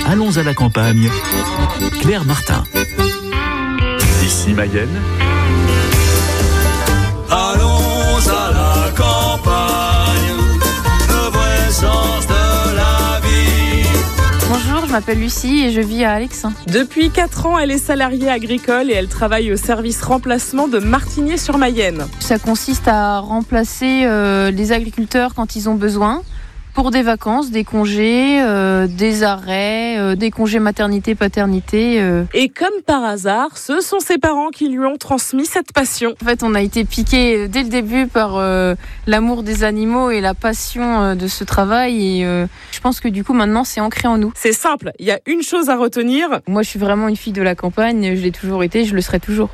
Allons à la campagne. Claire Martin. Ici Mayenne. Allons à la campagne, le vrai sens de la vie. Bonjour, je m'appelle Lucie et je vis à Alex. Depuis 4 ans, elle est salariée agricole et elle travaille au service remplacement de Martigné-sur-Mayenne. Ça consiste à remplacer les agriculteurs quand ils ont besoin pour des vacances, des congés, des arrêts, des congés maternité-paternité. Et comme par hasard, ce sont ses parents qui lui ont transmis cette passion. En fait, on a été piqués dès le début par l'amour des animaux et la passion de ce travail. Et je pense que du coup, maintenant, c'est ancré en nous. C'est simple, il y a une chose à retenir. Moi, je suis vraiment une fille de la campagne. Je l'ai toujours été, je le serai toujours.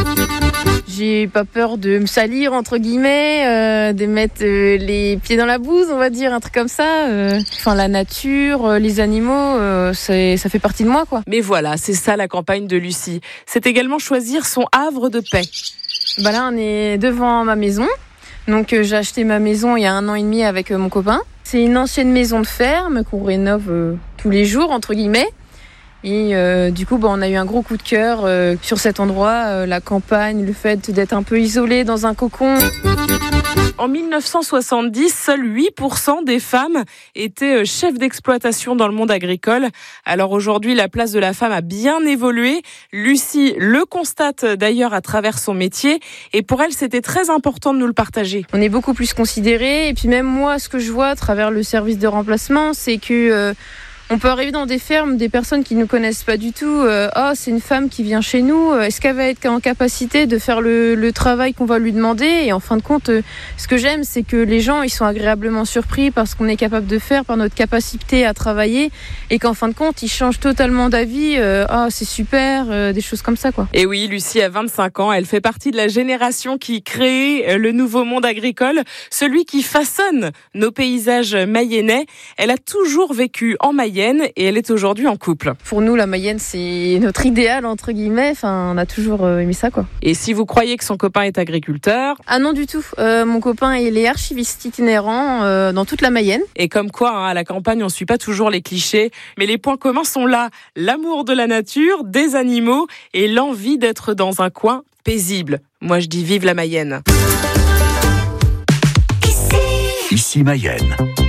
J'ai pas peur de me salir, entre guillemets, de mettre les pieds dans la bouse, on va dire, un truc comme ça. Enfin, la nature, les animaux, ça fait partie de moi, quoi. Mais voilà, c'est ça la campagne de Lucie. C'est également choisir son havre de paix. Bah là, on est devant ma maison. Donc, j'ai acheté ma maison il y a 1 an et demi avec mon copain. C'est une ancienne maison de ferme qu'on rénove tous les jours, entre guillemets. Et du coup, on a eu un gros coup de cœur sur cet endroit, la campagne, le fait d'être un peu isolé dans un cocon. En 1970, seuls 8% des femmes étaient chefs d'exploitation dans le monde agricole. Alors aujourd'hui, la place de la femme a bien évolué. Lucie le constate d'ailleurs à travers son métier. Et pour elle, c'était très important de nous le partager. On est beaucoup plus considérés. Et puis même moi, ce que je vois à travers le service de remplacement, c'est que... on peut arriver dans des fermes, des personnes qui ne nous connaissent pas du tout. C'est une femme qui vient chez nous. Est-ce qu'elle va être en capacité de faire le travail qu'on va lui demander ? Et en fin de compte, ce que j'aime, c'est que les gens, ils sont agréablement surpris par ce qu'on est capable de faire, par notre capacité à travailler. Et qu'en fin de compte, ils changent totalement d'avis. C'est super, des choses comme ça, quoi. Et oui, Lucie a 25 ans. Elle fait partie de la génération qui crée le nouveau monde agricole, celui qui façonne nos paysages mayennais. Elle a toujours vécu en Mayenne. Et elle est aujourd'hui en couple. Pour nous, la Mayenne, c'est notre idéal, entre guillemets. Enfin, on a toujours aimé ça, quoi. Et si vous croyez que son copain est agriculteur... Ah non, du tout. Mon copain, il est archiviste itinérant dans toute la Mayenne. Et comme quoi, à la campagne, on ne suit pas toujours les clichés. Mais les points communs sont là. L'amour de la nature, des animaux et l'envie d'être dans un coin paisible. Moi, je dis vive la Mayenne. Ici Mayenne.